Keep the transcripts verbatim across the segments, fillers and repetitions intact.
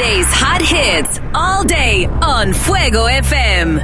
Today's hot hits all day on Fuego F M.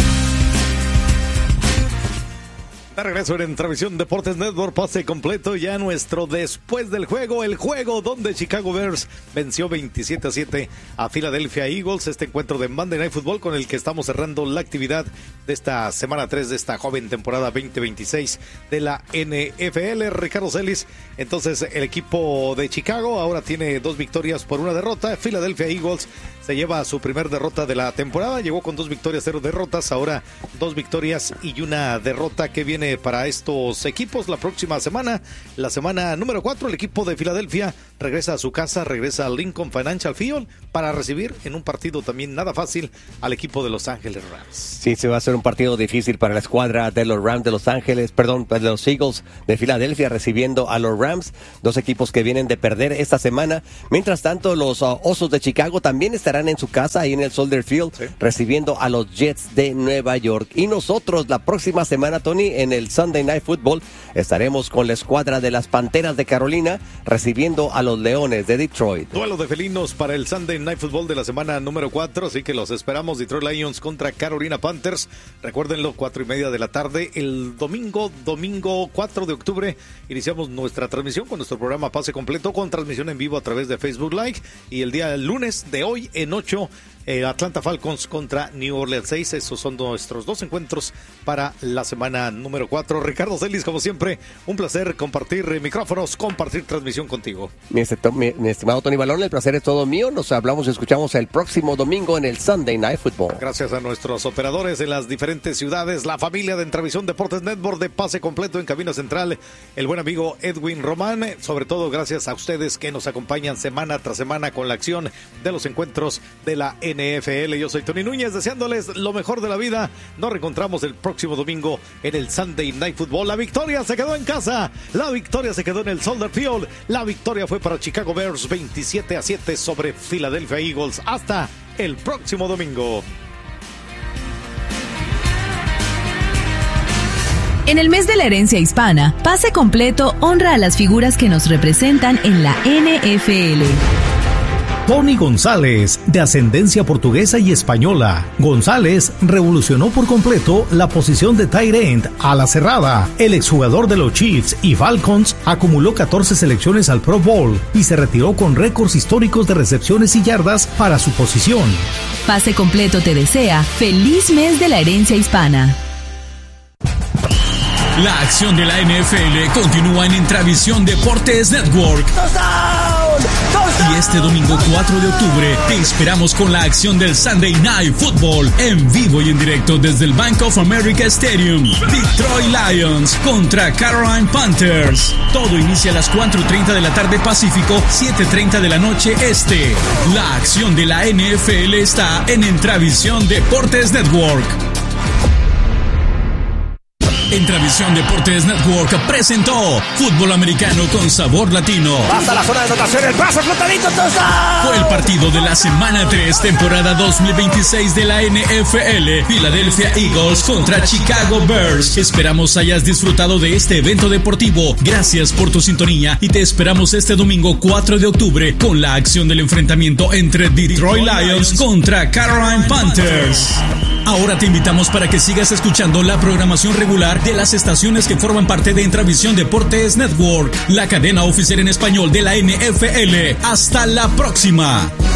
De regreso en Transmisión Deportes Network, pase completo ya nuestro después del juego, el juego donde Chicago Bears venció veintisiete a siete a Philadelphia Eagles, este encuentro de Monday Night Football con el que estamos cerrando la actividad de esta semana tres de esta joven temporada veinte veintiséis de la N F L. Ricardo Celis, entonces el equipo de Chicago ahora tiene dos victorias por una derrota. Philadelphia Eagles se lleva su primer derrota de la temporada, llegó con dos victorias, cero derrotas, ahora dos victorias y una derrota que viene para estos equipos la próxima semana, la semana número cuatro. El equipo de Filadelfia regresa a su casa, regresa al Lincoln Financial Field para recibir en un partido también nada fácil al equipo de Los Ángeles Rams. Sí, se va a hacer un partido difícil para la escuadra de los Rams de Los Ángeles, perdón, de los Eagles de Filadelfia recibiendo a los Rams, dos equipos que vienen de perder esta semana. Mientras tanto, los uh, Osos de Chicago también estarán en su casa, ahí en el Soldier Field, sí, recibiendo a los Jets de Nueva York. Y nosotros la próxima semana, Tony, en el Sunday Night Football, estaremos con la escuadra de las Panteras de Carolina recibiendo a los Leones de Detroit. Duelo de felinos para el Sunday Night Football de la semana número cuatro, así que los esperamos. Detroit Lions contra Carolina Panthers. Recuérdenlo, cuatro y media de la tarde. El domingo, domingo cuatro de octubre, iniciamos nuestra transmisión con nuestro programa Pase Completo, con transmisión en vivo a través de Facebook Live. Y el día lunes de hoy en ocho, Eh, Atlanta Falcons contra New Orleans seis. Esos son nuestros dos encuentros para la semana número cuatro. Ricardo Celis, como siempre, un placer compartir micrófonos, compartir transmisión contigo. Mi, mi, mi estimado Tony Balón, el placer es todo mío. Nos hablamos y escuchamos el próximo domingo en el Sunday Night Football. Gracias a nuestros operadores en las diferentes ciudades, la familia de Transmisión Deportes Network de Pase Completo en Cabina Central, el buen amigo Edwin Román. Sobre todo gracias a ustedes que nos acompañan semana tras semana con la acción de los encuentros de la N F L. Yo soy Tony Núñez, deseándoles lo mejor de la vida. Nos reencontramos el próximo domingo en el Sunday Night Football. La victoria se quedó en casa, la victoria se quedó en el Soldier Field, la victoria fue para Chicago Bears veintisiete a siete sobre Philadelphia Eagles. Hasta el próximo domingo. En el mes de la herencia hispana, Pase Completo honra a las figuras que nos representan en la N F L. Tony González, de ascendencia portuguesa y española. González revolucionó por completo la posición de tight end a la cerrada. El exjugador de los Chiefs y Falcons acumuló catorce selecciones al Pro Bowl y se retiró con récords históricos de recepciones y yardas para su posición. Pase Completo te desea feliz mes de la herencia hispana. La acción de la N F L continúa en Intravisión Deportes Network. Y este domingo cuatro de octubre te esperamos con la acción del Sunday Night Football en vivo y en directo desde el Bank of America Stadium. Detroit Lions contra Carolina Panthers. Todo inicia a las cuatro y treinta de la tarde Pacífico, siete y treinta de la noche Este. La acción de la N F L está en Intravisión Deportes Network. Intravisión Deportes Network presentó Fútbol Americano con Sabor Latino. Pasa la zona de anotación, el pase flotadito, touchdown. Fue el partido de la semana tres, temporada dos mil veintiséis de la N F L. Philadelphia Eagles contra Chicago Bears. Esperamos hayas disfrutado de este evento deportivo. Gracias por tu sintonía y te esperamos este domingo cuatro de octubre con la acción del enfrentamiento entre Detroit Lions contra Carolina Panthers. Ahora te invitamos para que sigas escuchando la programación regular de las estaciones que forman parte de Intravisión Deportes Network, la cadena oficial en español de la N F L. Hasta la próxima.